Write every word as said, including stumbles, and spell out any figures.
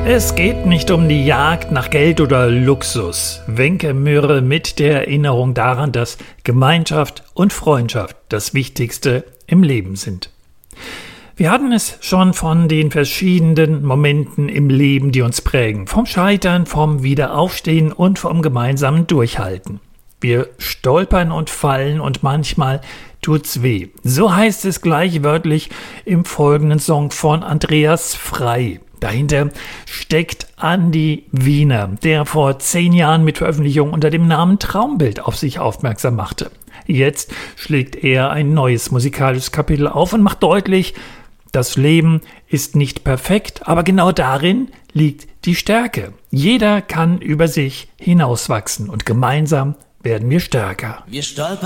Es geht nicht um die Jagd nach Geld oder Luxus. Wenke Mürre mit der Erinnerung daran, dass Gemeinschaft und Freundschaft das Wichtigste im Leben sind. Wir hatten es schon von den verschiedenen Momenten im Leben, die uns prägen. Vom Scheitern, vom Wiederaufstehen und vom gemeinsamen Durchhalten. Wir stolpern und fallen und manchmal tut's weh. So heißt es gleich wörtlich im folgenden Song von Andreas Frei. Dahinter steckt Andi Wiener, der vor zehn Jahren mit Veröffentlichung unter dem Namen Traumbild auf sich aufmerksam machte. Jetzt schlägt er ein neues musikalisches Kapitel auf und macht deutlich, das Leben ist nicht perfekt, aber genau darin liegt die Stärke. Jeder kann über sich hinauswachsen und gemeinsam werden wir stärker. Wir stolpern